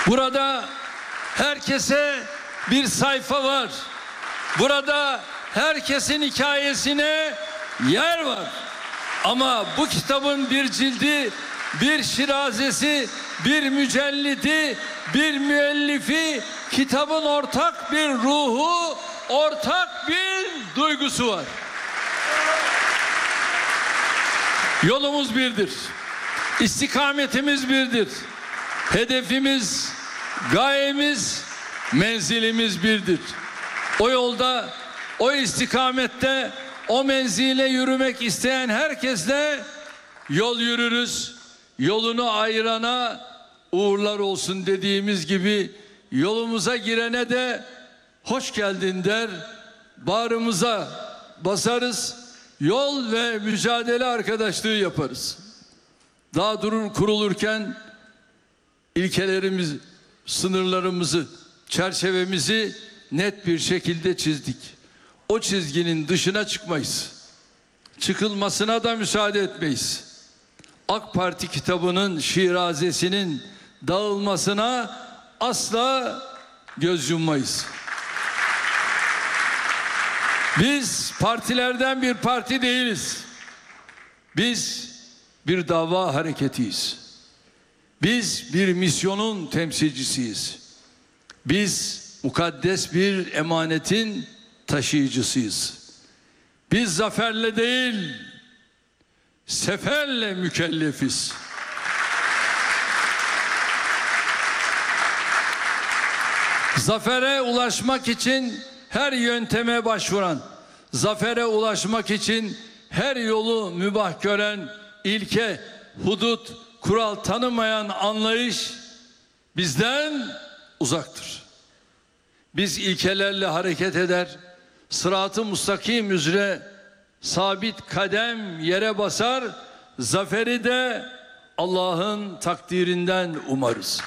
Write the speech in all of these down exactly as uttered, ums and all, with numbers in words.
Burada herkese bir sayfa var. Burada herkesin hikayesine yer var. Ama bu kitabın bir cildi, bir şirazesi, bir mücellidi, bir müellifi, kitabın ortak bir ruhu, ortak bir duygusu var. Yolumuz birdir. İstikametimiz birdir. Hedefimiz, gayemiz, menzilimiz birdir. O yolda, o istikamette, o menzile yürümek isteyen herkesle yol yürürüz. Yolunu ayırana uğurlar olsun dediğimiz gibi yolumuza girene de hoş geldin der, bağrımıza basarız, yol ve mücadele arkadaşlığı yaparız. Daha durur kurulurken ilkelerimiz, sınırlarımızı, çerçevemizi net bir şekilde çizdik. O çizginin dışına çıkmayız. Çıkılmasına da müsaade etmeyiz. AK Parti kitabının şirazesinin dağılmasına asla göz yummayız. Biz partilerden bir parti değiliz. Biz bir dava hareketiyiz. Biz bir misyonun temsilcisiyiz. Biz mukaddes bir emanetin taşıyıcısıyız. Biz zaferle değil, seferle mükellefiz. Zafere ulaşmak için her yönteme başvuran, zafere ulaşmak için her yolu mübah gören, ilke, hudut, kural tanımayan anlayış bizden uzaktır. Biz ilkelerle hareket eder, sırat-ı mustakim üzere sabit kadem yere basar, zaferi de Allah'ın takdirinden umarız.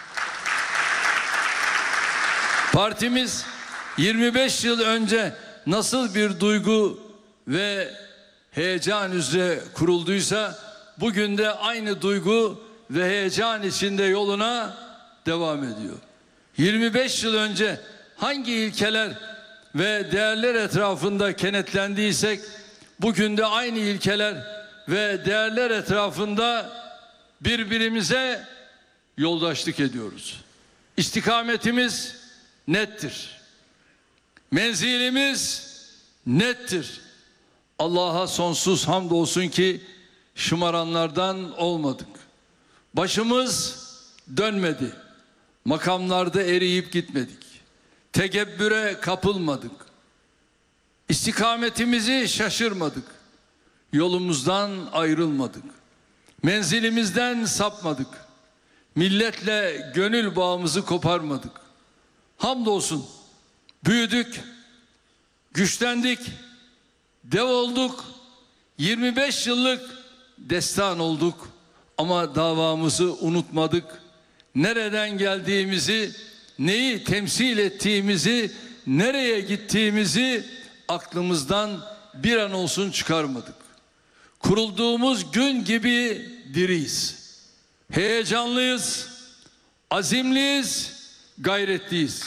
Partimiz yirmi beş yıl önce nasıl bir duygu ve heyecan üzere kurulduysa bugün de aynı duygu ve heyecan içinde yoluna devam ediyor. yirmi beş yıl önce hangi ilkeler ve değerler etrafında kenetlendiysek bugün de aynı ilkeler ve değerler etrafında birbirimize yoldaşlık ediyoruz. İstikametimiz nettir. Menzilimiz nettir. Allah'a sonsuz hamdolsun ki şımaranlardan olmadık. Başımız dönmedi. Makamlarda eriyip gitmedik. Tekebbüre kapılmadık. İstikametimizi şaşırmadık. Yolumuzdan ayrılmadık. Menzilimizden sapmadık. Milletle gönül bağımızı koparmadık. Hamdolsun büyüdük, güçlendik, dev olduk, yirmi beş yıllık destan olduk ama davamızı unutmadık. Nereden geldiğimizi, neyi temsil ettiğimizi, nereye gittiğimizi aklımızdan bir an olsun çıkarmadık. Kurulduğumuz gün gibi diriyiz. Heyecanlıyız, azimliyiz, gayretliyiz.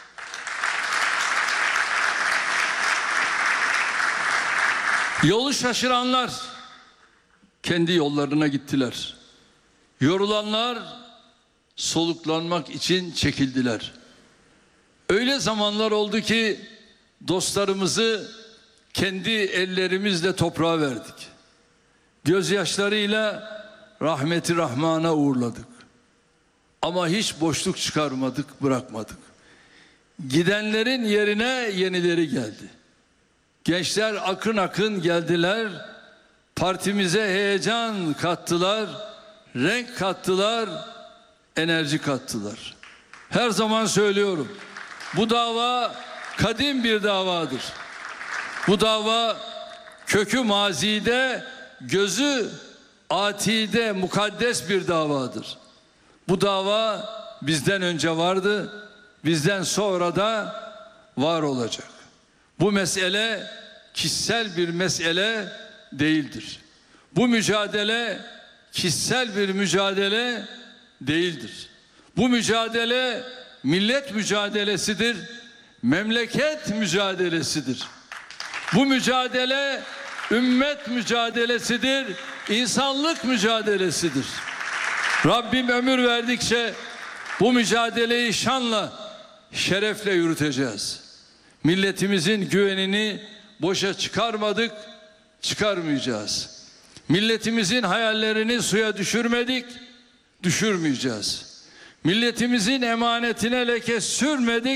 Yolu şaşıranlar kendi yollarına gittiler. Yorulanlar soluklanmak için çekildiler. Öyle zamanlar oldu ki dostlarımızı kendi ellerimizle toprağa verdik. Gözyaşlarıyla rahmeti rahmana uğurladık. Ama hiç boşluk çıkarmadık, bırakmadık. Gidenlerin yerine yenileri geldi. Gençler akın akın geldiler. Partimize heyecan kattılar, renk kattılar, enerji kattılar. Her zaman söylüyorum. Bu dava kadim bir davadır. Bu dava kökü mazide, gözü atide, mukaddes bir davadır. Bu dava bizden önce vardı, bizden sonra da var olacak. Bu mesele kişisel bir mesele değildir. Bu mücadele kişisel bir mücadele değildir. Bu mücadele millet mücadelesidir, memleket mücadelesidir. Bu mücadele ümmet mücadelesidir, insanlık mücadelesidir. Rabbim ömür verdikçe bu mücadeleyi şanla, şerefle yürüteceğiz. Milletimizin güvenini boşa çıkarmadık, çıkarmayacağız. Milletimizin hayallerini suya düşürmedik, düşürmeyeceğiz. Milletimizin emanetine leke sürmedik,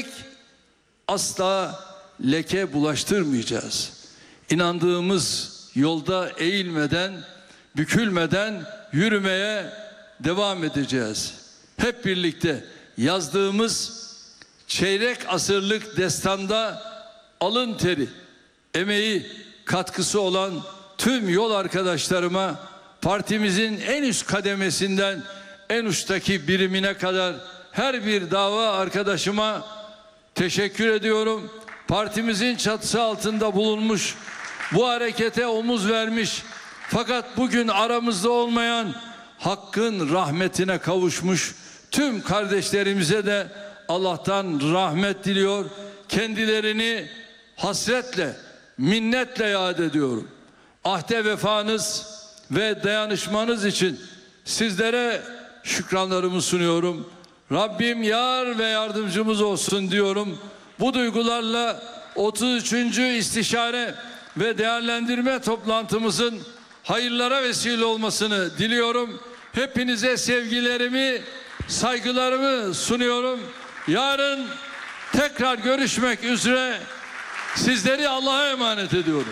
asla leke bulaştırmayacağız. İnandığımız yolda eğilmeden, bükülmeden yürümeye devam edeceğiz. Hep birlikte yazdığımız çeyrek asırlık destanda alın teri, emeği, katkısı olan tüm yol arkadaşlarıma, partimizin en üst kademesinden en uçtaki birimine kadar her bir dava arkadaşıma teşekkür ediyorum. Partimizin çatısı altında bulunmuş, bu harekete omuz vermiş, fakat bugün aramızda olmayan, Hakk'ın rahmetine kavuşmuş tüm kardeşlerimize de Allah'tan rahmet diliyor. Kendilerini hasretle, minnetle yad ediyorum. Ahde vefanız ve dayanışmanız için sizlere şükranlarımı sunuyorum. Rabbim yar ve yardımcımız olsun diyorum. Bu duygularla otuz üçüncü istişare ve değerlendirme toplantımızın hayırlara vesile olmasını diliyorum. Hepinize sevgilerimi, saygılarımı sunuyorum. Yarın tekrar görüşmek üzere. Sizleri Allah'a emanet ediyorum.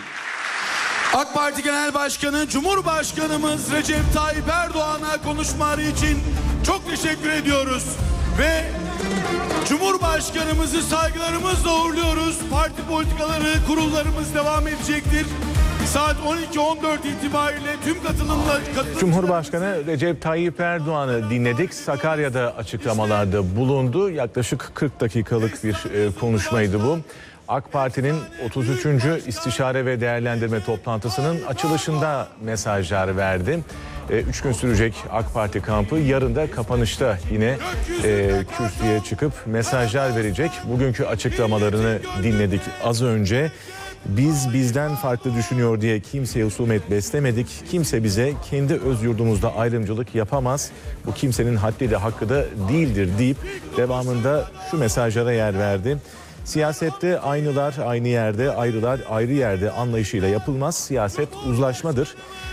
AK Parti Genel Başkanı Cumhurbaşkanımız Recep Tayyip Erdoğan'a konuşmaları için çok teşekkür ediyoruz. Ve Cumhurbaşkanımızı saygılarımızla uğurluyoruz. Parti politikaları kurullarımız devam edecektir. Saat on iki on dört itibariyle tüm katılımla... Cumhurbaşkanı Recep Tayyip Erdoğan'ı dinledik. Sakarya'da açıklamalarda bulundu. Yaklaşık kırk dakikalık bir e, konuşmaydı bu. AK Parti'nin otuz üçüncü istişare ve değerlendirme toplantısının açılışında mesajlar verdi. E, üç gün sürecek AK Parti kampı yarın da kapanışta yine e, kürsüye çıkıp mesajlar verecek. Bugünkü açıklamalarını dinledik az önce. Biz bizden farklı düşünüyor diye kimseye husumet beslemedik. Kimse bize kendi öz yurdumuzda ayrımcılık yapamaz. Bu kimsenin haddi de hakkı da değildir deyip devamında şu mesajlara yer verdi. Siyasette aynılar aynı yerde, ayrılar ayrı yerde anlayışıyla yapılmaz. Siyaset uzlaşmadır.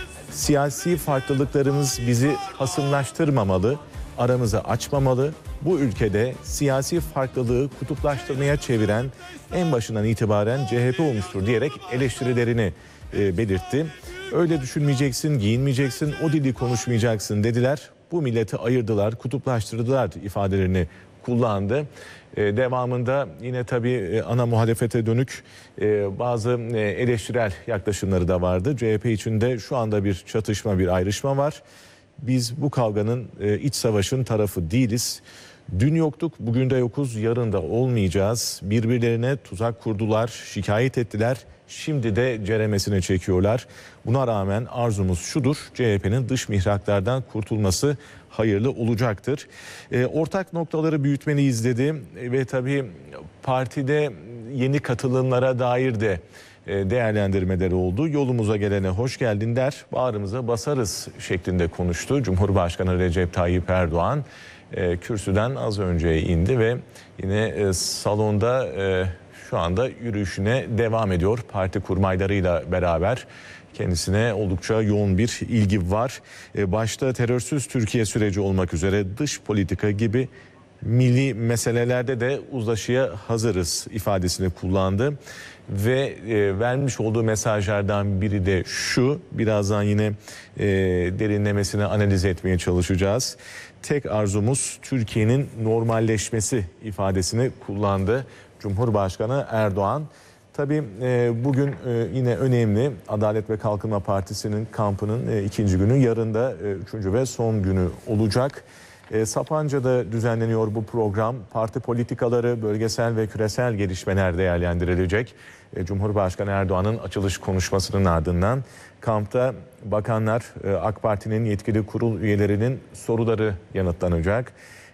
Siyasi farklılıklarımız bizi hasımlaştırmamalı, aramızı açmamalı. Bu ülkede siyasi farklılığı kutuplaştırmaya çeviren en başından itibaren C H P olmuştur diyerek eleştirilerini e, belirtti. Öyle düşünmeyeceksin, giyinmeyeceksin, o dili konuşmayacaksın dediler. Bu milleti ayırdılar, kutuplaştırdılar ifadelerini kullandı. Ee, devamında yine tabii e, ana muhalefete dönük e, bazı e, eleştirel yaklaşımları da vardı. C H P içinde şu anda bir çatışma, bir ayrışma var. Biz bu kavganın, e, iç savaşın tarafı değiliz. Dün yoktuk, bugün de yokuz, yarın da olmayacağız. Birbirlerine tuzak kurdular, şikayet ettiler. Şimdi de ceremesine çekiyorlar. Buna rağmen arzumuz şudur: C H P'nin dış mihraklardan kurtulması hayırlı olacaktır. E, ortak noktaları büyütmeliyiz dedi ve tabii partide yeni katılımlara dair de e, değerlendirmeleri oldu. Yolumuza gelene hoş geldin der, bağrımıza basarız şeklinde konuştu Cumhurbaşkanı Recep Tayyip Erdoğan. E, kürsüden az önce indi ve yine e, salonda e, şu anda yürüyüşüne devam ediyor. Parti kurmaylarıyla beraber kendisine oldukça yoğun bir ilgi var. E, başta terörsüz Türkiye süreci olmak üzere dış politika gibi milli meselelerde de uzlaşıya hazırız ifadesini kullandı. Ve e, vermiş olduğu mesajlardan biri de şu, birazdan yine e, derinlemesine analiz etmeye çalışacağız. Tek arzumuz Türkiye'nin normalleşmesi ifadesini kullandı Cumhurbaşkanı Erdoğan. Tabii e, bugün e, yine önemli, Adalet ve Kalkınma Partisi'nin kampının e, ikinci günü, yarın da e, üçüncü ve son günü olacak. E, Sapanca'da düzenleniyor bu program. Parti politikaları, bölgesel ve küresel gelişmeler değerlendirilecek. E, Cumhurbaşkanı Erdoğan'ın açılış konuşmasının ardından kampta bakanlar, e, AK Parti'nin yetkili kurul üyelerinin soruları yanıtlanacak.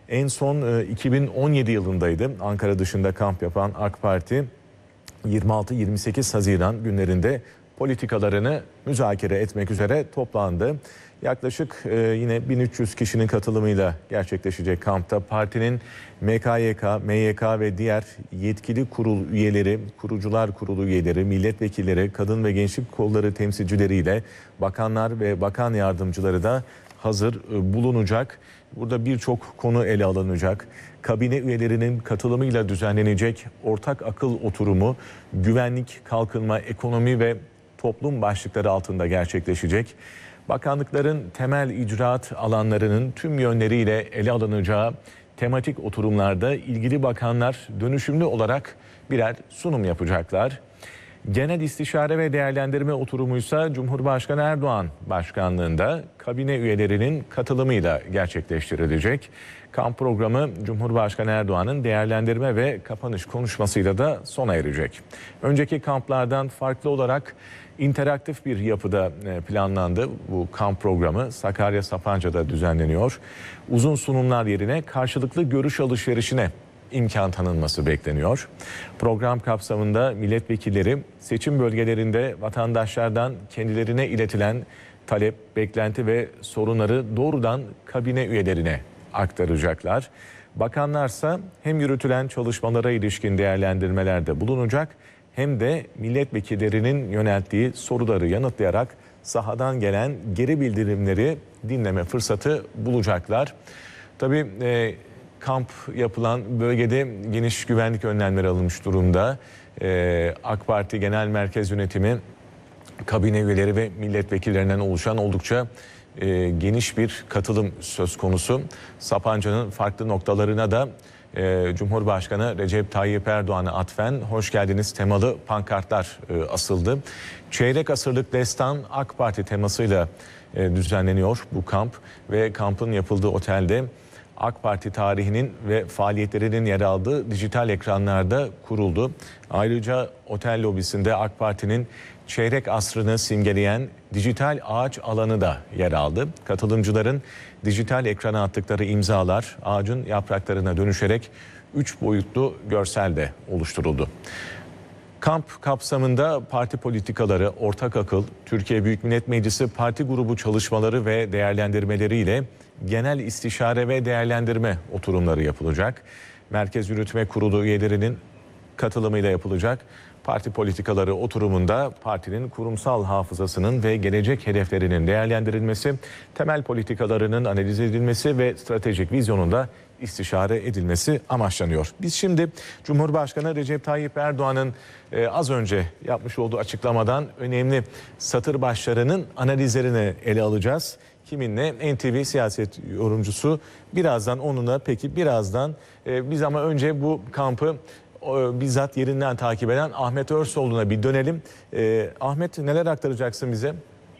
En son iki bin on yedi yılındaydı. Ankara dışında kamp yapan AK Parti yirmi altı yirmi sekiz Haziran günlerinde politikalarını müzakere etmek üzere toplandı. Yaklaşık yine bin üç yüz kişinin katılımıyla gerçekleşecek kampta partinin M K Y K, M Y K ve diğer yetkili kurul üyeleri, kurucular kurulu üyeleri, milletvekilleri, kadın ve gençlik kolları temsilcileriyle bakanlar ve bakan yardımcıları da hazır bulunacak. Burada birçok konu ele alınacak. Kabine üyelerinin katılımıyla düzenlenecek ortak akıl oturumu güvenlik, kalkınma, ekonomi ve toplum başlıkları altında gerçekleşecek. Bakanlıkların temel icraat alanlarının tüm yönleriyle ele alınacağı tematik oturumlarda ilgili bakanlar dönüşümlü olarak birer sunum yapacaklar. Genel istişare ve değerlendirme oturumuysa Cumhurbaşkanı Erdoğan başkanlığında kabine üyelerinin katılımıyla gerçekleştirilecek. Kamp programı Cumhurbaşkanı Erdoğan'ın değerlendirme ve kapanış konuşmasıyla da sona erecek. Önceki kamplardan farklı olarak interaktif bir yapıda planlandı. Bu kamp programı Sakarya Sapanca'da düzenleniyor. Uzun sunumlar yerine karşılıklı görüş alışverişine imkan tanınması bekleniyor. Program kapsamında milletvekilleri seçim bölgelerinde vatandaşlardan kendilerine iletilen talep, beklenti ve sorunları doğrudan kabine üyelerine aktaracaklar. Bakanlarsa hem yürütülen çalışmalara ilişkin değerlendirmelerde bulunacak hem de milletvekillerinin yönelttiği soruları yanıtlayarak sahadan gelen geri bildirimleri dinleme fırsatı bulacaklar. Tabii e, kamp yapılan bölgede geniş güvenlik önlemleri alınmış durumda. E, AK Parti Genel Merkez Yönetimi kabine üyeleri ve milletvekillerinden oluşan oldukça e, geniş bir katılım söz konusu. Sapanca'nın farklı noktalarına da e, Cumhurbaşkanı Recep Tayyip Erdoğan'a atfen hoş geldiniz temalı pankartlar e, asıldı. Çeyrek asırlık destan AK Parti temasıyla e, düzenleniyor bu kamp ve kampın yapıldığı otelde AK Parti tarihinin ve faaliyetlerinin yer aldığı dijital ekranlarda kuruldu. Ayrıca otel lobisinde AK Parti'nin çeyrek asrını simgeleyen dijital ağaç alanı da yer aldı. Katılımcıların dijital ekrana attıkları imzalar ağacın yapraklarına dönüşerek üç boyutlu görsel de oluşturuldu. Kamp kapsamında parti politikaları, ortak akıl, Türkiye Büyük Millet Meclisi parti grubu çalışmaları ve değerlendirmeleriyle genel istişare ve değerlendirme oturumları yapılacak. Merkez Yürütme Kurulu üyelerinin katılımıyla yapılacak. Parti politikaları oturumunda partinin kurumsal hafızasının ve gelecek hedeflerinin değerlendirilmesi, temel politikalarının analiz edilmesi ve stratejik vizyonunda istişare edilmesi amaçlanıyor. Biz şimdi Cumhurbaşkanı Recep Tayyip Erdoğan'ın e, az önce yapmış olduğu açıklamadan önemli satır başlarının analizlerini ele alacağız. Kiminle? N T V siyaset yorumcusu. Birazdan onunla peki birazdan e, biz ama önce bu kampı o, bizzat yerinden takip eden Ahmet Örsoğlu'na bir dönelim. E, Ahmet neler aktaracaksın bize?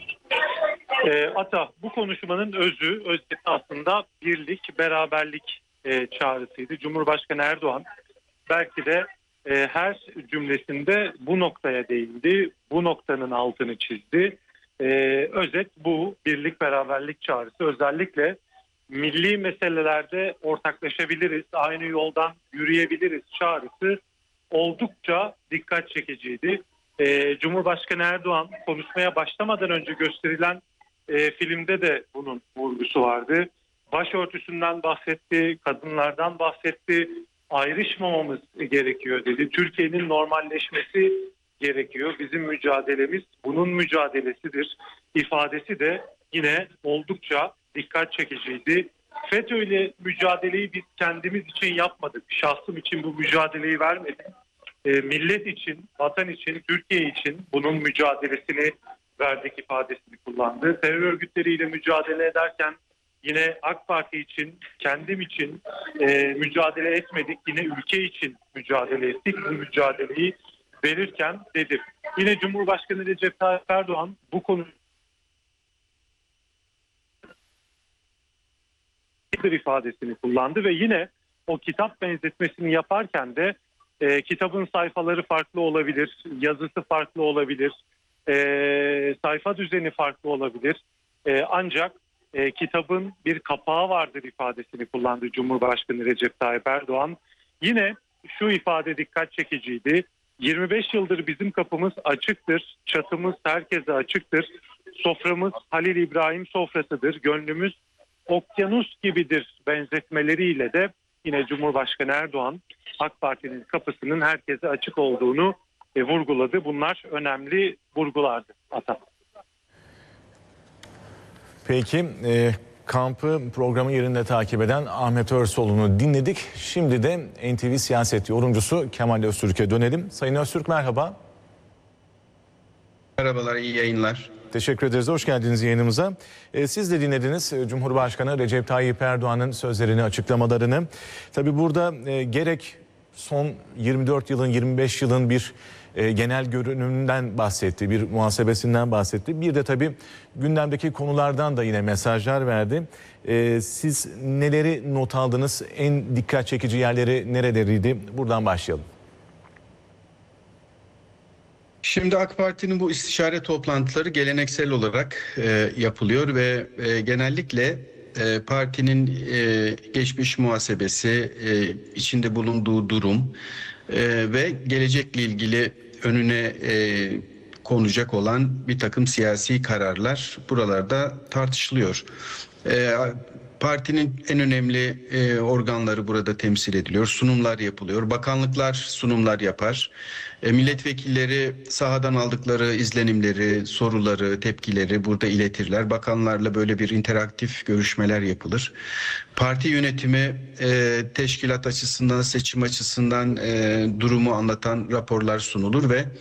E, Ata, bu konuşmanın özü, özeti aslında birlik, beraberlik e, çağrısıydı. Cumhurbaşkanı Erdoğan belki de e, her cümlesinde bu noktaya değindi, bu noktanın altını çizdi. E, özet bu, birlik, beraberlik çağrısı. Özellikle milli meselelerde ortaklaşabiliriz, aynı yoldan yürüyebiliriz çağrısı oldukça dikkat çekiciydi. E, Cumhurbaşkanı Erdoğan konuşmaya başlamadan önce gösterilen e, filmde de bunun vurgusu vardı. Başörtüsünden bahsetti, kadınlardan bahsetti, ayrışmamamız gerekiyor dedi. Türkiye'nin normalleşmesi gerekiyor. Bizim mücadelemiz bunun mücadelesidir. İfadesi de yine oldukça dikkat çekiciydi. FETÖ'yle mücadeleyi biz kendimiz için yapmadık. Şahsım için bu mücadeleyi vermedim. E, millet için, vatan için, Türkiye için bunun mücadelesini verdik ifadesini kullandı. Terör örgütleriyle mücadele ederken yine AK Parti için, kendim için e, mücadele etmedik. Yine ülke için mücadele ettik. Bu mücadeleyi verirken dedim. Yine Cumhurbaşkanı Recep Tayyip Erdoğan bu konu ifadesini kullandı ve yine o kitap benzetmesini yaparken de e, kitabın sayfaları farklı olabilir, yazısı farklı olabilir, e, sayfa düzeni farklı olabilir. E, ancak e, kitabın bir kapağı vardır ifadesini kullandı Cumhurbaşkanı Recep Tayyip Erdoğan. Yine şu ifade dikkat çekiciydi. yirmi beş yıldır bizim kapımız açıktır, çatımız herkese açıktır, soframız Halil İbrahim sofrasıdır, gönlümüz okyanus gibidir benzetmeleriyle de yine Cumhurbaşkanı Erdoğan AK Parti'nin kapısının herkese açık olduğunu e, vurguladı. Bunlar önemli vurgulardı Ata. Peki e, kampı programı yerinde takip eden Ahmet Örsoğlu'nu dinledik. Şimdi de N T V siyaset yorumcusu Kemal Öztürk'e dönelim. Sayın Öztürk merhaba. Merhabalar, iyi yayınlar. Teşekkür ederiz. Hoş geldiniz yayınımıza. E, siz de dinlediniz Cumhurbaşkanı Recep Tayyip Erdoğan'ın sözlerini, açıklamalarını. Tabii burada e, gerek son yirmi dört yılın, yirmi beş yılın bir e, genel görünümünden bahsetti, bir muhasebesinden bahsetti. Bir de tabii gündemdeki konulardan da yine mesajlar verdi. E, siz neleri not aldınız? En dikkat çekici yerleri nereleriydi? Buradan başlayalım. Şimdi AK Parti'nin bu istişare toplantıları geleneksel olarak e, yapılıyor ve e, genellikle e, partinin e, geçmiş muhasebesi, e, içinde bulunduğu durum e, ve gelecekle ilgili önüne e, konacak olan bir takım siyasi kararlar buralarda tartışılıyor. E, Partinin en önemli e, organları burada temsil ediliyor. Sunumlar yapılıyor. Bakanlıklar sunumlar yapar. E, milletvekilleri sahadan aldıkları izlenimleri, soruları, tepkileri burada iletirler. Bakanlarla böyle bir interaktif görüşmeler yapılır. Parti yönetimi e, teşkilat açısından, seçim açısından e, durumu anlatan raporlar sunulur ve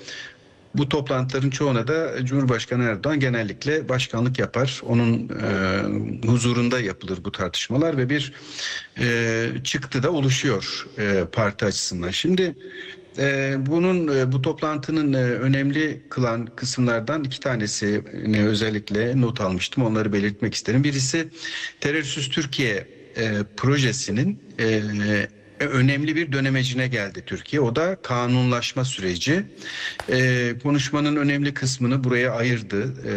bu toplantıların çoğuna da Cumhurbaşkanı Erdoğan genellikle başkanlık yapar. Onun e, huzurunda yapılır bu tartışmalar ve bir e, çıktı da oluşuyor e, parti açısından. Şimdi e, bunun e, bu toplantının e, önemli kılan kısımlardan iki tanesini özellikle not almıştım. Onları belirtmek isterim. Birisi Terörsüz Türkiye e, projesinin e, önemli bir dönemecine geldi Türkiye. O da kanunlaşma süreci. Ee, konuşmanın önemli kısmını buraya ayırdı e,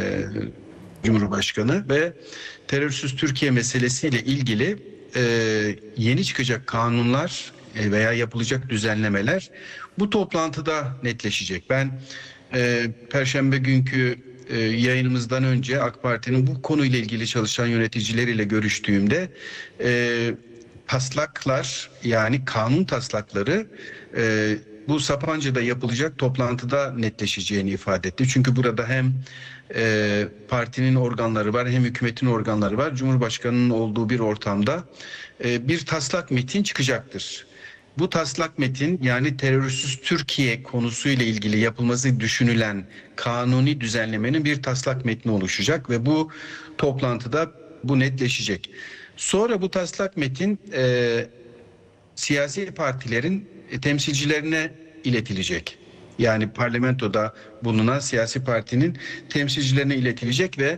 Cumhurbaşkanı ve terörsüz Türkiye meselesiyle ilgili e, yeni çıkacak kanunlar e, veya yapılacak düzenlemeler bu toplantıda netleşecek. Ben e, Perşembe günkü e, yayınımızdan önce AK Parti'nin bu konuyla ilgili çalışan yöneticileriyle görüştüğümde e, taslaklar, yani kanun taslakları e, bu Sapanca'da yapılacak toplantıda netleşeceğini ifade etti. Çünkü burada hem e, partinin organları var hem hükümetin organları var. Cumhurbaşkanının olduğu bir ortamda e, bir taslak metin çıkacaktır. Bu taslak metin, yani terörsüz Türkiye konusuyla ilgili yapılması düşünülen kanuni düzenlemenin bir taslak metni oluşacak ve bu toplantıda bu netleşecek. Sonra bu taslak metin e, siyasi partilerin e, temsilcilerine iletilecek. Yani parlamentoda bulunan siyasi partinin temsilcilerine iletilecek ve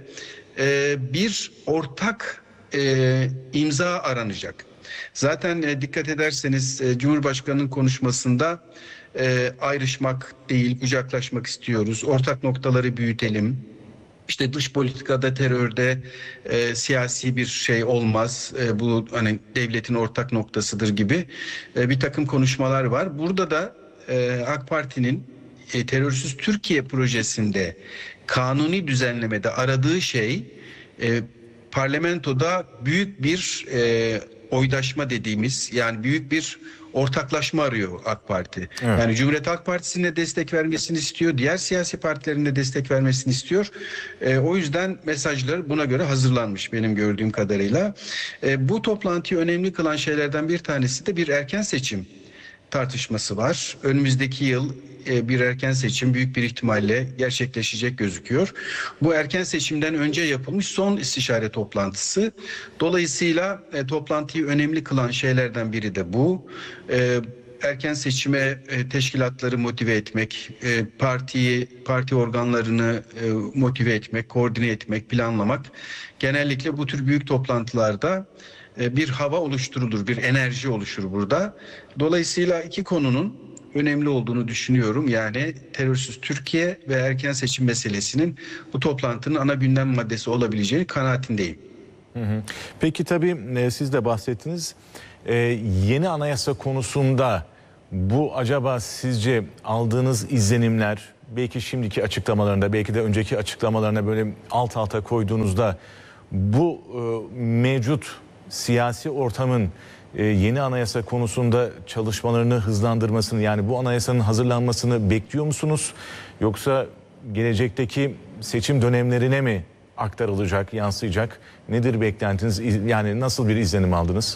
e, bir ortak e, imza aranacak. Zaten e, dikkat ederseniz e, Cumhurbaşkanı'nın konuşmasında e, ayrışmak değil, kucaklaşmak istiyoruz, ortak noktaları büyütelim. İşte dış politikada, terörde e, siyasi bir şey olmaz. E, bu hani devletin ortak noktasıdır gibi e, bir takım konuşmalar var. Burada da e, AK Parti'nin e, terörsüz Türkiye projesinde kanuni düzenlemede aradığı şey e, parlamentoda büyük bir e, oydaşma dediğimiz, yani büyük bir ortaklaşma arıyor AK Parti. Evet. Yani Cumhuriyet Halk Partisi'ne de destek vermesini istiyor. Diğer siyasi partilerin de destek vermesini istiyor. E, o yüzden mesajlar buna göre hazırlanmış benim gördüğüm kadarıyla. E, bu toplantıyı önemli kılan şeylerden bir tanesi de bir erken seçim tartışması var. Önümüzdeki yıl e, bir erken seçim büyük bir ihtimalle gerçekleşecek gözüküyor. Bu erken seçimden önce yapılmış son istişare toplantısı. Dolayısıyla e, toplantıyı önemli kılan şeylerden biri de bu. E, erken seçime e, teşkilatları motive etmek, e, partiyi, parti organlarını e, motive etmek, koordine etmek, planlamak. Genellikle bu tür büyük toplantılarda bir hava oluşturulur, bir enerji oluşur burada. Dolayısıyla iki konunun önemli olduğunu düşünüyorum. Yani terörsüz Türkiye ve erken seçim meselesinin bu toplantının ana gündem maddesi olabileceğini kanaatindeyim. Peki tabii e, siz de bahsettiniz. E, yeni anayasa konusunda bu acaba sizce aldığınız izlenimler, belki şimdiki açıklamalarında, belki de önceki açıklamalarına böyle alt alta koyduğunuzda bu e, mevcut siyasi ortamın e, yeni anayasa konusunda çalışmalarını hızlandırmasını, yani bu anayasanın hazırlanmasını bekliyor musunuz? Yoksa gelecekteki seçim dönemlerine mi aktarılacak, yansıyacak? Nedir beklentiniz? Yani nasıl bir izlenim aldınız?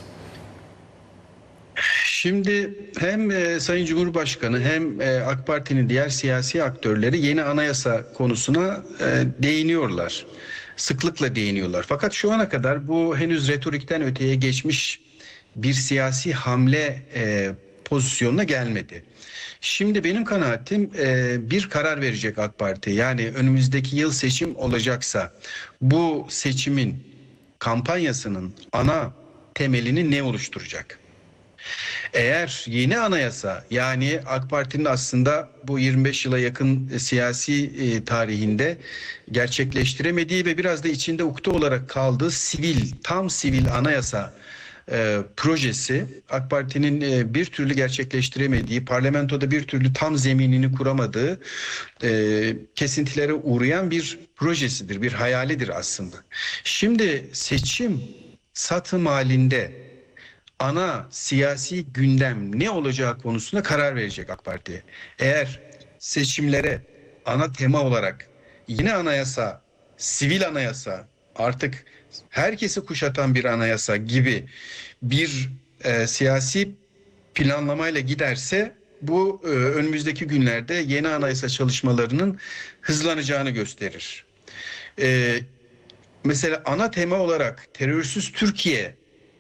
Şimdi hem e, Sayın Cumhurbaşkanı hem e, AK Parti'nin diğer siyasi aktörleri yeni anayasa konusuna e, değiniyorlar. Sıklıkla değiniyorlar. Fakat şu ana kadar bu henüz retorikten öteye geçmiş bir siyasi hamle e, pozisyonuna gelmedi. Şimdi benim kanaatim e, bir karar verecek AK Parti. Yani önümüzdeki yıl seçim olacaksa bu seçimin kampanyasının ana temelini ne oluşturacak? Eğer yeni anayasa, yani AK Parti'nin aslında bu yirmi beş yıla yakın siyasi e, tarihinde gerçekleştiremediği ve biraz da içinde ukde olarak kaldığı sivil, tam sivil anayasa e, projesi, AK Parti'nin e, bir türlü gerçekleştiremediği, parlamentoda bir türlü tam zeminini kuramadığı, e, kesintilere uğrayan bir projesidir, bir hayalidir aslında. Şimdi seçim satım halinde ana siyasi gündem ne olacağı konusunda karar verecek AK Parti. Eğer seçimlere ana tema olarak yine anayasa, sivil anayasa, artık herkesi kuşatan bir anayasa gibi bir e, siyasi planlamayla giderse bu e, önümüzdeki günlerde yeni anayasa çalışmalarının hızlanacağını gösterir. E, mesela ana tema olarak terörsüz Türkiye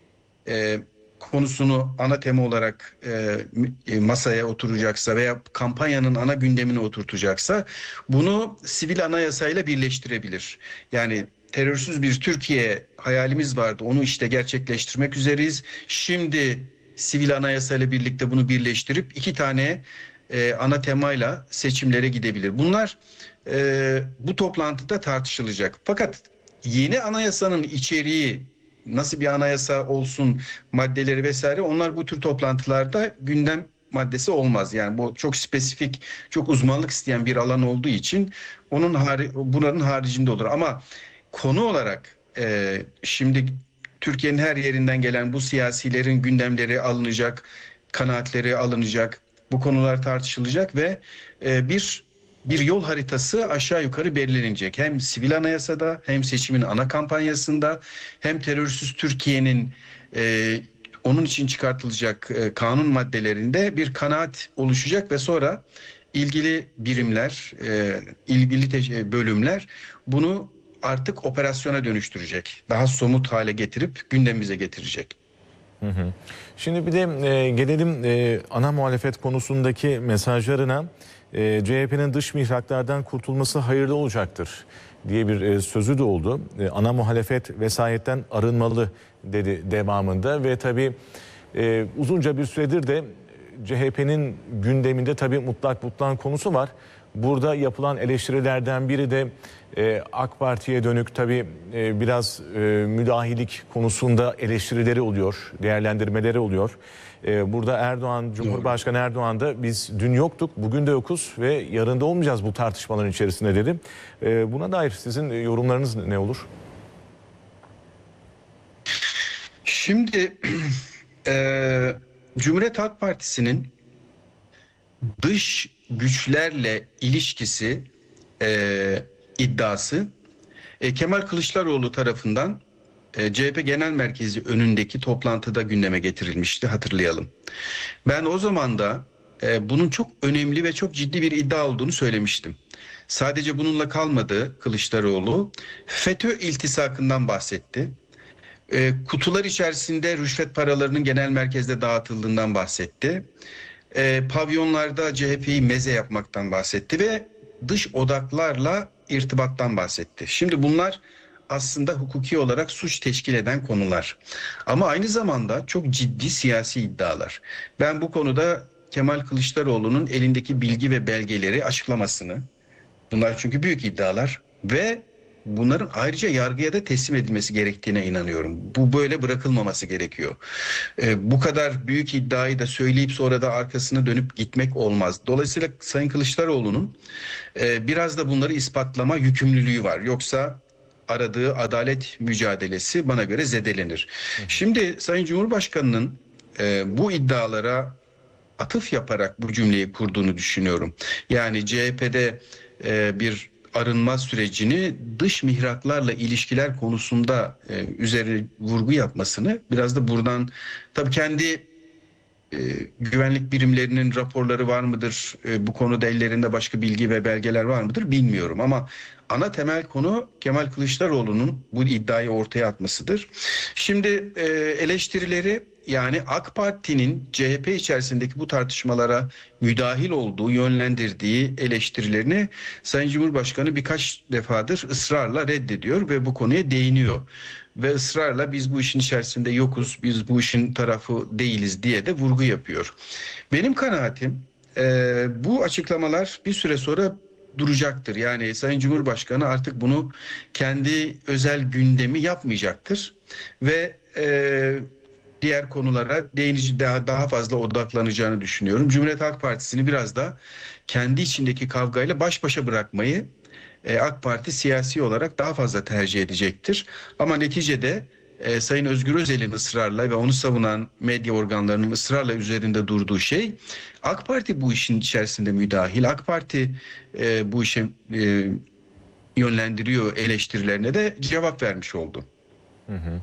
e, konusunu ana tema olarak e, masaya oturacaksa veya kampanyanın ana gündemine oturtacaksa bunu sivil anayasayla birleştirebilir. Yani terörsüz bir Türkiye hayalimiz vardı. Onu işte gerçekleştirmek üzereyiz. Şimdi sivil anayasayla birlikte bunu birleştirip iki tane e, ana temayla seçimlere gidebilir. Bunlar e, bu toplantıda tartışılacak. Fakat yeni anayasanın içeriği, nasıl bir anayasa olsun, maddeleri vesaire, onlar bu tür toplantılarda gündem maddesi olmaz. Yani bu çok spesifik, çok uzmanlık isteyen bir alan olduğu için onun hari, buranın haricinde olur. Ama konu olarak e, şimdi Türkiye'nin her yerinden gelen bu siyasilerin gündemleri alınacak, kanaatleri alınacak, bu konular tartışılacak ve e, bir bir yol haritası aşağı yukarı belirlenecek. Hem sivil anayasada, hem seçimin ana kampanyasında, hem terörsüz Türkiye'nin e, onun için çıkartılacak e, kanun maddelerinde bir kanaat oluşacak ve sonra ilgili birimler, e, ilgili te- bölümler bunu artık operasyona dönüştürecek. Daha somut hale getirip gündemimize getirecek. Hı hı. Şimdi bir de e, gelelim e, ana muhalefet konusundaki mesajlarına. E, C H P'nin dış mihraklardan kurtulması hayırlı olacaktır diye bir e, sözü de oldu. E, ana muhalefet vesayetten arınmalı dedi devamında ve tabii e, uzunca bir süredir de C H P'nin gündeminde tabii mutlak butlan konusu var. Burada yapılan eleştirilerden biri de e, AK Parti'ye dönük tabii e, biraz e, müdahilik konusunda eleştirileri oluyor, değerlendirmeleri oluyor. E, burada Erdoğan, Cumhurbaşkanı Erdoğan da biz dün yoktuk, bugün de yokuz ve yarın da olmayacağız bu tartışmaların içerisinde dedi. E, buna dair sizin yorumlarınız ne olur? Şimdi e, Cumhuriyet Halk Partisi'nin dış güçlerle ilişkisi e, iddiası e, Kemal Kılıçdaroğlu tarafından e, C H P Genel Merkezi önündeki toplantıda gündeme getirilmişti, hatırlayalım. Ben o zaman da e, bunun çok önemli ve çok ciddi bir iddia olduğunu söylemiştim. Sadece bununla kalmadı Kılıçdaroğlu. FETÖ iltisakından bahsetti. E, kutular içerisinde rüşvet paralarının genel merkezde dağıtıldığından bahsetti. E, pavyonlarda C H P'yi meze yapmaktan bahsetti ve dış odaklarla irtibattan bahsetti. Şimdi bunlar aslında hukuki olarak suç teşkil eden konular. Ama aynı zamanda çok ciddi siyasi iddialar. Ben bu konuda Kemal Kılıçdaroğlu'nun elindeki bilgi ve belgeleri açıklamasını, bunlar çünkü büyük iddialar ve bunların ayrıca yargıya da teslim edilmesi gerektiğine inanıyorum. Bu böyle bırakılmaması gerekiyor. E, bu kadar büyük iddiayı da söyleyip sonra da arkasına dönüp gitmek olmaz. Dolayısıyla Sayın Kılıçdaroğlu'nun e, biraz da bunları ispatlama yükümlülüğü var. Yoksa aradığı adalet mücadelesi bana göre zedelenir. Şimdi Sayın Cumhurbaşkanı'nın e, bu iddialara atıf yaparak bu cümleyi kurduğunu düşünüyorum. Yani C H P'de e, bir arınma sürecini dış mihraklarla ilişkiler konusunda e, üzerine vurgu yapmasını biraz da buradan tabii kendi e, güvenlik birimlerinin raporları var mıdır? E, bu konuda ellerinde başka bilgi ve belgeler var mıdır bilmiyorum ama ana temel konu Kemal Kılıçdaroğlu'nun bu iddiayı ortaya atmasıdır. Şimdi e, eleştirileri yani AK Parti'nin C H P içerisindeki bu tartışmalara müdahil olduğu, yönlendirdiği eleştirilerini Sayın Cumhurbaşkanı birkaç defadır ısrarla reddediyor ve bu konuya değiniyor. Ve ısrarla biz bu işin içerisinde yokuz, biz bu işin tarafı değiliz diye de vurgu yapıyor. Benim kanaatim e, bu açıklamalar bir süre sonra duracaktır. Yani Sayın Cumhurbaşkanı artık bunu kendi özel gündemi yapmayacaktır ve e, diğer konulara değinici daha, daha fazla odaklanacağını düşünüyorum. Cumhuriyet Halk Partisi'ni biraz da kendi içindeki kavgayla baş başa bırakmayı e, AK Parti siyasi olarak daha fazla tercih edecektir. Ama neticede e, Sayın Özgür Özel'in ısrarla ve onu savunan medya organlarının ısrarla üzerinde durduğu şey AK Parti bu işin içerisinde müdahil. AK Parti e, bu işe e, yönlendiriyor eleştirilerine de cevap vermiş oldu. Hı hı.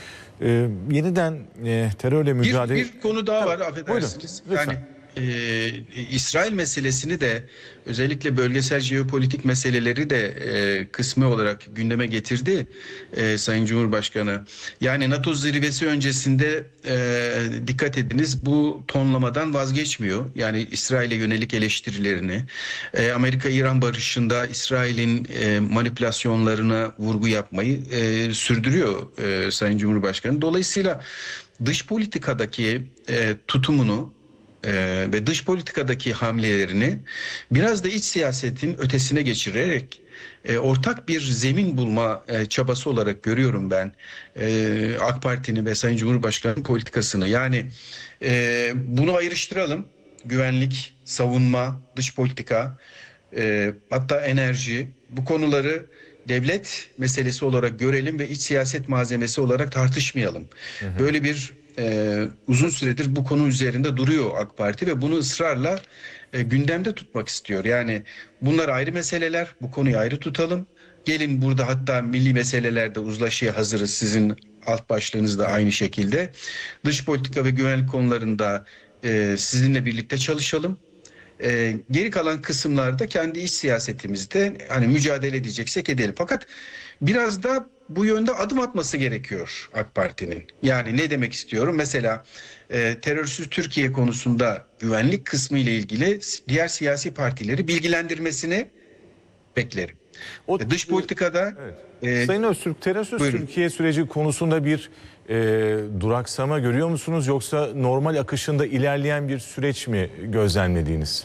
Ee, yeniden e, terörle mücadele... Bir, bir konu daha var, affedersiniz. Buyurun, yani e, İsrail meselesini de özellikle bölgesel jeopolitik meseleleri de e, kısmı olarak gündeme getirdi e, Sayın Cumhurbaşkanı. Yani NATO zirvesi öncesinde e, dikkat ediniz bu tonlamadan vazgeçmiyor. Yani İsrail'e yönelik eleştirilerini, e, Amerika-İran barışında İsrail'in e, manipülasyonlarına vurgu yapmayı e, sürdürüyor e, Sayın Cumhurbaşkanı. Dolayısıyla dış politikadaki e, tutumunu Ee, ve dış politikadaki hamlelerini biraz da iç siyasetin ötesine geçirerek e, ortak bir zemin bulma e, çabası olarak görüyorum ben e, AK Parti'nin ve Sayın Cumhurbaşkanı'nın politikasını. Yani e, bunu ayrıştıralım. Güvenlik, savunma, dış politika, e, hatta enerji, bu konuları devlet meselesi olarak görelim ve iç siyaset malzemesi olarak tartışmayalım. Hı hı. Böyle bir Ee, uzun süredir bu konu üzerinde duruyor AK Parti ve bunu ısrarla e, gündemde tutmak istiyor. Yani bunlar ayrı meseleler, bu konuyu ayrı tutalım. Gelin burada hatta milli meselelerde uzlaşıya hazırız, sizin alt başlığınız da aynı şekilde. Dış politika ve güvenlik konularında e, sizinle birlikte çalışalım. E, geri kalan kısımlarda kendi iç siyasetimizde hani mücadele edeceksek edelim. Fakat biraz da bu yönde adım atması gerekiyor AK Parti'nin. Yani ne demek istiyorum? Mesela e, terörsüz Türkiye konusunda güvenlik kısmı ile ilgili diğer siyasi partileri bilgilendirmesini beklerim. O e, dış politikada evet. e, Sayın Öztürk, terörsüz buyurun. Türkiye süreci konusunda bir e, duraksama görüyor musunuz, yoksa normal akışında ilerleyen bir süreç mi gözlemlediğiniz?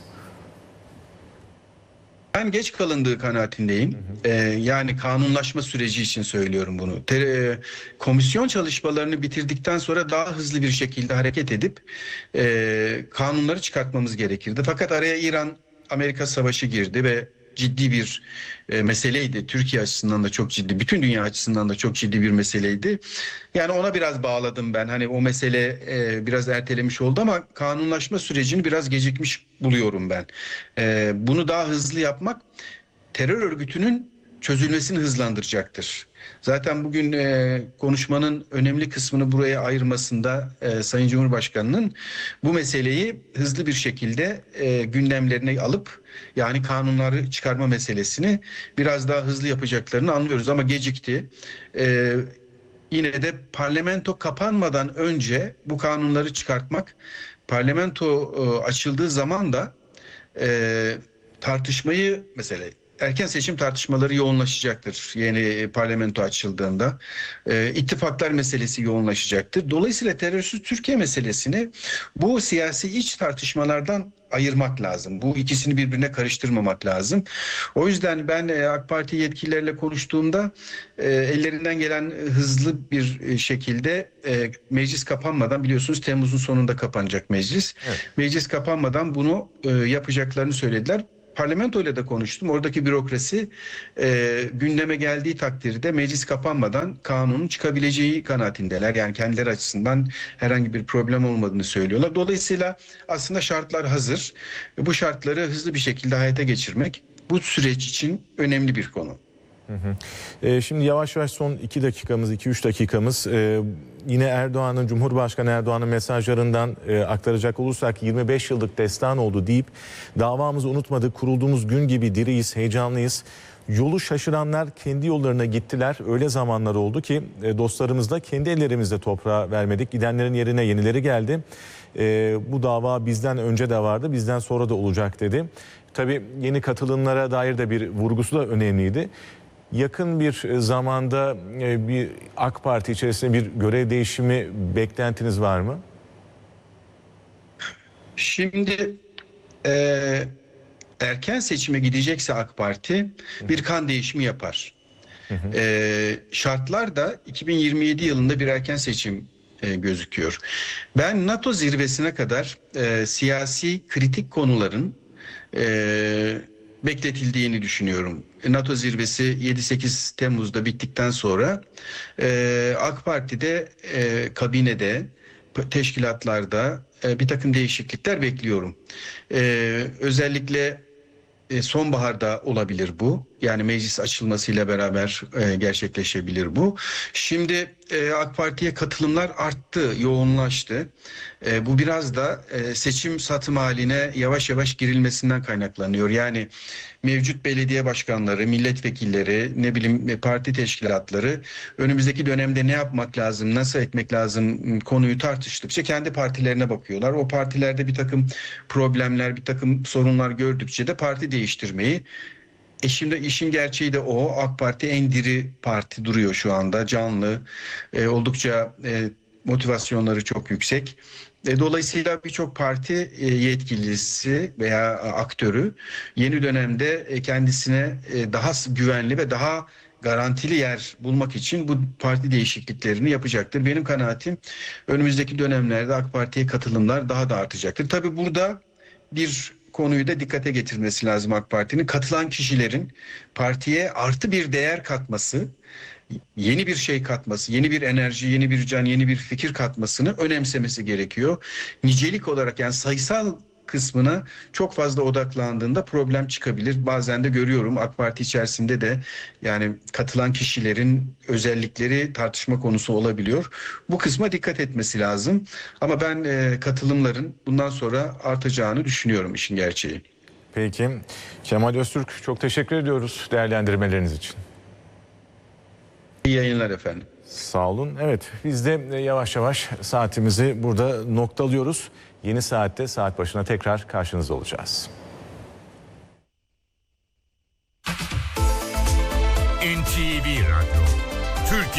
Ben geç kalındığı kanaatindeyim. Hı hı. Ee, yani kanunlaşma süreci için söylüyorum bunu. Te- komisyon çalışmalarını bitirdikten sonra daha hızlı bir şekilde hareket edip e, kanunları çıkartmamız gerekirdi. Fakat araya İran-Amerika savaşı girdi ve ciddi bir e, meseleydi. Türkiye açısından da çok ciddi, bütün dünya açısından da çok ciddi bir meseleydi. Yani ona biraz bağladım ben. Hani o mesele e, biraz ertelemiş oldu ama kanunlaşma sürecini biraz gecikmiş buluyorum ben. E, bunu daha hızlı yapmak terör örgütünün çözülmesini hızlandıracaktır. Zaten bugün e, konuşmanın önemli kısmını buraya ayırmasında e, Sayın Cumhurbaşkanı'nın bu meseleyi hızlı bir şekilde e, gündemlerine alıp yani kanunları çıkarma meselesini biraz daha hızlı yapacaklarını anlıyoruz ama gecikti. E, yine de parlamento kapanmadan önce bu kanunları çıkartmak, parlamento e, açıldığı zaman da e, tartışmayı mesela erken seçim tartışmaları yoğunlaşacaktır yeni parlamento açıldığında. E, ittifaklar meselesi yoğunlaşacaktır. Dolayısıyla terörsüz Türkiye meselesini bu siyasi iç tartışmalardan ayırmak lazım. Bu ikisini birbirine karıştırmamak lazım. O yüzden ben e, AK Parti yetkililerle konuştuğumda e, ellerinden gelen hızlı bir şekilde e, meclis kapanmadan, biliyorsunuz Temmuz'un sonunda kapanacak meclis. Evet. Meclis kapanmadan bunu e, yapacaklarını söylediler. Parlamentoyla da konuştum. Oradaki bürokrasi e, gündeme geldiği takdirde meclis kapanmadan kanunun çıkabileceği kanaatindeler. Yani kendileri açısından herhangi bir problem olmadığını söylüyorlar. Dolayısıyla aslında şartlar hazır. Bu şartları hızlı bir şekilde hayata geçirmek bu süreç için önemli bir konu. Hı hı. Ee, şimdi yavaş yavaş son iki dakikamız, iki üç dakikamız e, yine Erdoğan'ın, Cumhurbaşkanı Erdoğan'ın mesajlarından e, aktaracak olursak yirmi beş yıllık destan oldu deyip davamızı unutmadık, kurulduğumuz gün gibi diriyiz, heyecanlıyız. Yolu şaşıranlar kendi yollarına gittiler. Öyle zamanlar oldu ki e, dostlarımız da kendi ellerimizle toprağa vermedik. Gidenlerin yerine yenileri geldi. E, bu dava bizden önce de vardı, bizden sonra da olacak dedi. Tabii yeni katılımlara dair de bir vurgusu da önemliydi. Yakın bir zamanda bir AK Parti içerisinde bir görev değişimi beklentiniz var mı? Şimdi e, erken seçime gidecekse AK Parti bir kan değişimi yapar. Hı hı. E, şartlar da iki bin yirmi yedi yılında bir erken seçim e, gözüküyor. Ben NATO zirvesine kadar e, siyasi kritik konuların e, bekletildiğini düşünüyorum. NATO zirvesi yedi sekiz Temmuz'da bittikten sonra e, AK Parti'de, e, kabinede, teşkilatlarda e, bir takım değişiklikler bekliyorum. E, özellikle e, sonbaharda olabilir bu. Yani meclis açılmasıyla beraber e, gerçekleşebilir bu. Şimdi e, AK Parti'ye katılımlar arttı, yoğunlaştı. E, bu biraz da e, seçim satım haline yavaş yavaş girilmesinden kaynaklanıyor. Yani mevcut belediye başkanları, milletvekilleri, ne bileyim parti teşkilatları önümüzdeki dönemde ne yapmak lazım, nasıl etmek lazım konuyu tartıştıkça kendi partilerine bakıyorlar. O partilerde bir takım problemler, bir takım sorunlar gördükçe de parti değiştirmeyi. E şimdi işin gerçeği de o. AK Parti en diri parti duruyor şu anda. Canlı, e, oldukça e, motivasyonları çok yüksek. E, dolayısıyla birçok parti e, yetkilisi veya aktörü yeni dönemde e, kendisine e, daha güvenli ve daha garantili yer bulmak için bu parti değişikliklerini yapacaktır. Benim kanaatim önümüzdeki dönemlerde AK Parti'ye katılımlar daha da artacaktır. Tabii burada bir konuyu da dikkate getirmesi lazım AK Parti'nin. Katılan kişilerin partiye artı bir değer katması, yeni bir şey katması, yeni bir enerji, yeni bir can, yeni bir fikir katmasını önemsemesi gerekiyor. Nicelik olarak, yani sayısal kısmına çok fazla odaklandığında problem çıkabilir. Bazen de görüyorum AK Parti içerisinde de yani katılan kişilerin özellikleri tartışma konusu olabiliyor. Bu kısma dikkat etmesi lazım. Ama ben e, katılımların bundan sonra artacağını düşünüyorum işin gerçeği. Peki. Kemal Öztürk, çok teşekkür ediyoruz değerlendirmeleriniz için. İyi yayınlar efendim. Sağ olun. Evet, biz de yavaş yavaş saatimizi burada noktalıyoruz. Yeni saatte saat başına tekrar karşınızda olacağız. N T V Radyo, Türkiye